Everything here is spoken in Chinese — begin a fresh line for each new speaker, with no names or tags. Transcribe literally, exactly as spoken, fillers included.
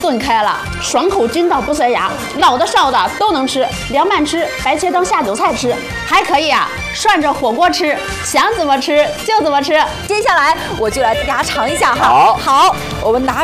炖开了，爽口筋道不塞牙，老的少的都能吃，凉拌吃，白切当下酒菜吃，还可以啊，涮着火锅吃，想怎么吃就怎么吃。
接下来我就来给大家尝一下哈。
好，
好，我们拿